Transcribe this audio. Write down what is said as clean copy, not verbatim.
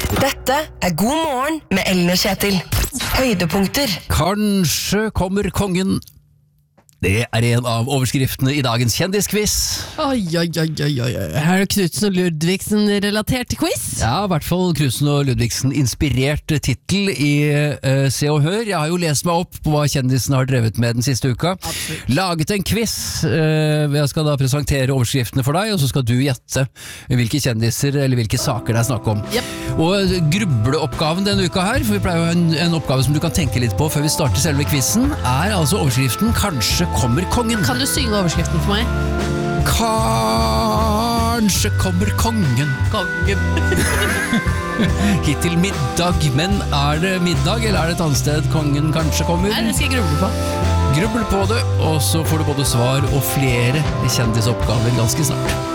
Dette God morgen med Ellen og Kjetil. Høydepunkter. Kanskje kommer kongen. Det en av overskriftene i dagens kjendisquiz. Oi. Her Knudsen og Ludvigsen relatert quiz? Ja, i hvert fall Knudsen og Ludvigsen inspirert titel i Se og Hør. Jeg har jo lest meg opp på hva kjendisen har drevet med den siste uka. Absolutt. Laget en quiz. Jeg skal da presentere overskriftene for deg, og så skal du gjette hvilke kjendiser eller hvilke saker det snakk om. Yep. Og grubleoppgaven denne uka her, for vi pleier jo å ha en oppgave som du kan tenke litt på før vi starter selve quizen, altså overskriften Kanskje kommer kongen. Kan du synge overskriften for meg? Kanskje kommer kongen. Hittil middag, men det middag, eller det et annet sted kongen kanskje kommer? Nei, det skal jeg gruble på. Grubbel på det, og så får du både svar og flere kjendisoppgaver ganske snart.